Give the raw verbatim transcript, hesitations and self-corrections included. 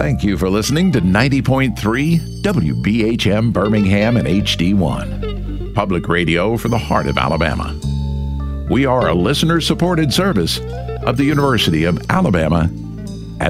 Thank you for listening to ninety point three W B H M Birmingham and H D one, public radio for the heart of Alabama. We are a listener-supported service of the University of Alabama